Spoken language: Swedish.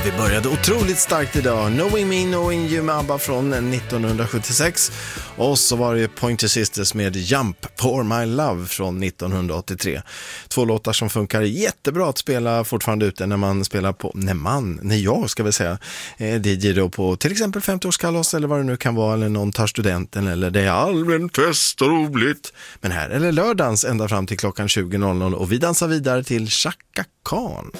Vi började otroligt starkt idag. Knowing Me, Knowing You med ABBA från 1976. Och så var det Pointer Sisters med Jump, Pour My Love från 1983. Två låtar som funkar jättebra att spela fortfarande ute när man spelar på, när jag ska väl säga, DJ då på till exempel 50-årskalas eller vad det nu kan vara, eller någon tar studenten eller det är allmän fest och roligt. Men här är det lördagens ända fram till klockan 20.00 och vi dansar vidare till Chaka Khan.